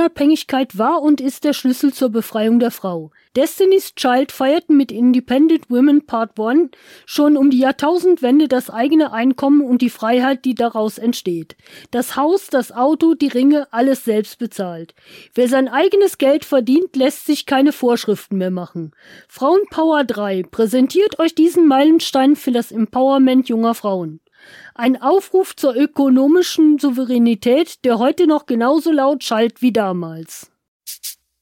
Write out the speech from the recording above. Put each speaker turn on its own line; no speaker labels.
Unabhängigkeit war und ist der Schlüssel zur Befreiung der Frau. Destiny's Child feierten mit Independent Women Part 1 schon um die Jahrtausendwende das eigene Einkommen und die Freiheit, die daraus entsteht. Das Haus, das Auto, die Ringe, alles selbst bezahlt. Wer sein eigenes Geld verdient, lässt sich keine Vorschriften mehr machen. Frauenpower 3 präsentiert euch diesen Meilenstein für das Empowerment junger Frauen. Ein Aufruf zur ökonomischen Souveränität, der heute noch genauso laut schallt wie damals.